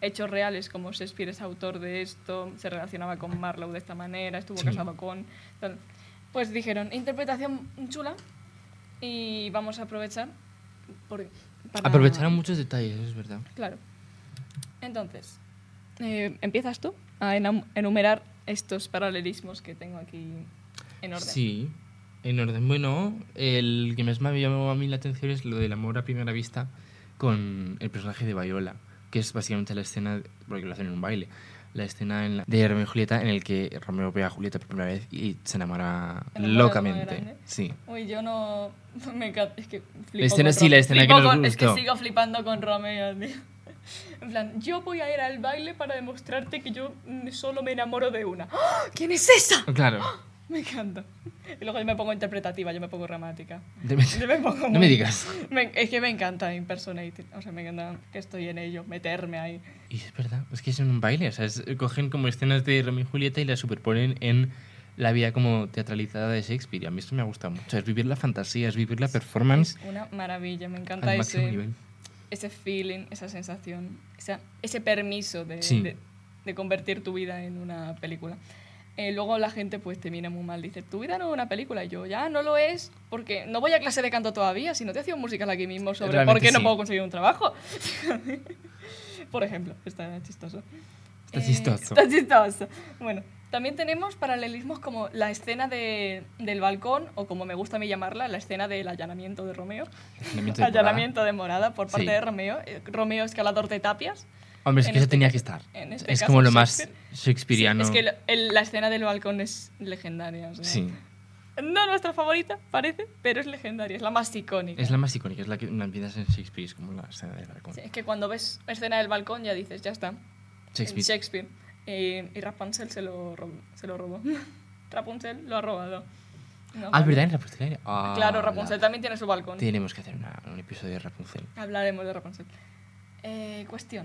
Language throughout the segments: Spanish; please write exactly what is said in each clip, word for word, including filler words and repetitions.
hechos reales, como Shakespeare es autor de esto, se relacionaba con Marlowe de esta manera, estuvo Sí. casado con... Tal. Pues dijeron, interpretación chula y vamos a aprovechar... Por, para... Aprovecharon muchos detalles, es verdad. Claro. Entonces, eh, empiezas tú a enam- enumerar estos paralelismos que tengo aquí en orden. Sí, en orden. Bueno, el que más me llamado a mí la atención es lo del amor a primera vista con el personaje de Viola, que es básicamente la escena, porque lo hacen en un baile, la escena en la- de Romeo y Julieta en el que Romeo ve a Julieta por primera vez y se enamora Enamorado más locamente. grande. Sí. Uy, yo no... Me encanta, es que flipo La escena con sí, Romeo. la escena Flipo que nos con- Es que gustó. sigo flipando con Romeo, tío. En plan, yo voy a ir al baile para demostrarte que yo mm, solo me enamoro de una. ¡Ah! ¿Quién es esa? Claro. Me encanta. Y luego yo me pongo interpretativa, yo me pongo dramática. De- Yo me pongo No muy- me digas. Me- es que me encanta impersonating. O sea, me encanta que estoy en ello, meterme ahí. Y es verdad, es que es en un baile, o sea, es- cogen como escenas de Romeo y Julieta y las superponen en la vida como teatralizada de Shakespeare. Y a mí esto me ha gustado mucho, es vivir la fantasía, es vivir la performance Es una maravilla, me encanta al máximo ese, nivel. ese feeling, esa sensación, esa, ese permiso de, Sí. de, de convertir tu vida en una película. Eh, luego la gente pues te mira muy mal, dice, tu vida no es una película. Y yo, ya, no lo es, porque no voy a clase de canto todavía, si no te hacía un musical aquí mismo sobre por Realmente qué no sí. puedo conseguir un trabajo. Por ejemplo, está chistoso. Está Eh, chistoso. Está chistoso. Bueno, también tenemos paralelismos como la escena de, del balcón, o como me gusta a mí llamarla, la escena del allanamiento de Romeo. Allanamiento de morada. Allanamiento de morada por parte Sí. de Romeo. Eh, Romeo escalador de tapias. Hombre, es En que eso este tenía caso- que estar. en este Es caso, como lo más Shakespeare. shakespeariano. Sí, es que el- el- la escena del balcón es legendaria. o sea, Sí, No nuestra favorita, parece, pero es legendaria, es la más icónica. es la más icónica, es la que la empiezas en Shakespeare, es como la escena del balcón. Sí, es que cuando ves escena del balcón ya dices, ya está. Shakespeare. Shakespeare. Eh, y Rapunzel se lo robó. Se lo robó. Rapunzel lo ha robado. No, Ah, vale. ¿verdad? En Rapunzel. Ah, Claro, la- Rapunzel también tiene su balcón. Tenemos que hacer una- un episodio de Rapunzel. Hablaremos de Rapunzel. Eh, cuestión.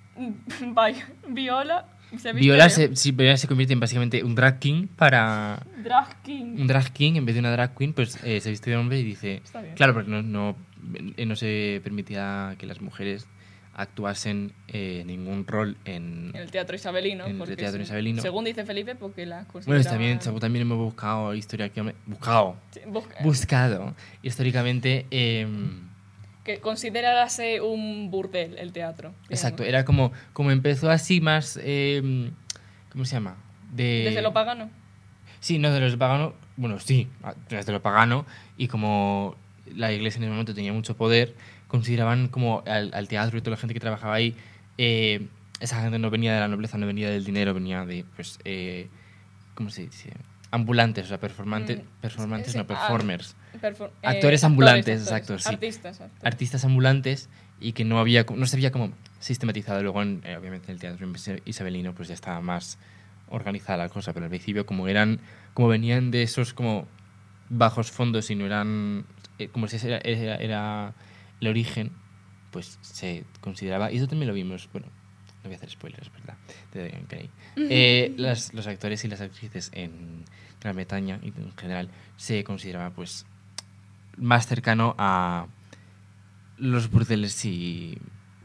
Vaya, Viola se viste Viola bien. se, sí, Viola se convierte en básicamente un drag king para... Drag King. Un drag king, en vez de una drag queen, pues eh, se viste de hombre y dice... Está bien. Claro, porque no, no, eh, no se permitía que las mujeres actuasen eh, ningún rol en... En el teatro isabelino. En el porque teatro sí, isabelino. Según dice Felipe, porque las Bueno, consideraban... también, también, también hemos buscado historia que buscado, Sí, busca- buscado históricamente. eh, que considerase un burdel el teatro. digamos. exacto, era como, como empezó así más, eh, ¿cómo se llama? De, Desde lo pagano. Sí, no, de los paganos, bueno, sí, desde lo pagano, y como la iglesia en ese momento tenía mucho poder, consideraban como al, al teatro y toda la gente que trabajaba ahí, eh, esa gente no venía de la nobleza, no venía del dinero, venía de, pues, eh, ¿cómo se dice? Ambulantes, o sea, performantes, Mm, performantes, sí, no, ah, performers. perfor- eh, Actores ambulantes, exacto, sí. Artistas. actores. Artistas ambulantes y que no había no se había como sistematizado. Luego, en, eh, obviamente, en el teatro isabelino pues ya estaba más organizada la cosa, pero al principio como eran como venían de esos como bajos fondos y no eran eh, como si ese era, era, era el origen, pues se consideraba, y eso también lo vimos, bueno, no voy a hacer spoilers, ¿verdad? De Dorian Gray. Eh, las, los actores y las actrices en Gran Bretaña y en general se consideraba pues más cercano a los burdeles y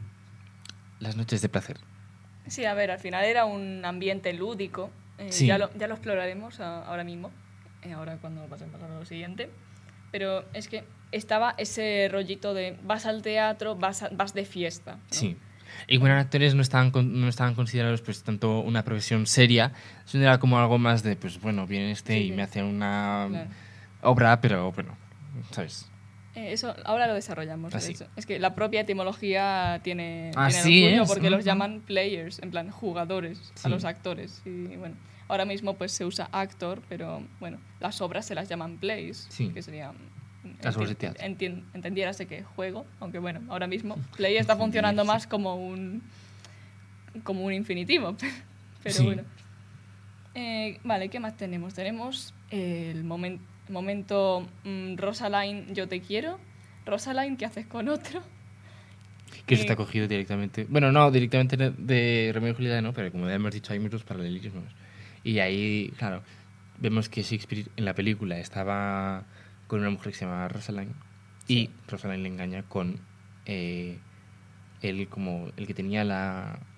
las noches de placer. Sí, a ver, al final era un ambiente lúdico. eh, Sí. ya, lo, ya lo exploraremos a- ahora mismo, eh, ahora cuando pasemos a lo siguiente. Pero es que estaba ese rollito de vas al teatro, vas, a- vas de fiesta. ¿no? Sí. Y bueno, actores no estaban, con- no estaban considerados pues tanto una profesión seria, sino era como algo más de, pues bueno, viene este Sí, y sí. me hace una Claro. obra, pero bueno, ¿sabes? Eh, eso ahora lo desarrollamos. de Así. hecho. Es que la propia etimología tiene, Ah, tiene sí, lo suyo es. porque los Ujú. llaman players, en plan jugadores, Sí. a los actores. Y bueno, ahora mismo pues se usa actor, pero bueno, las obras se las llaman plays, Sí. que serían Las obras de enti- teatro. entien- entendiérase que juego, aunque bueno, ahora mismo play está funcionando más como un como un infinitivo, pero Sí. bueno. Eh, vale, ¿qué más tenemos? Tenemos el momen- momento mm, Rosaline, yo te quiero. Rosaline, ¿qué haces con otro? Que eso Eh, está cogido directamente. Bueno, no, directamente de- de Romeo y Julieta no, pero como ya hemos dicho, hay muchos paralelismos. Y ahí, claro, vemos que Shakespeare en la película estaba con una mujer que se llamaba Rosaline y Sí. Rosaline le engaña con eh, él como el que tenía la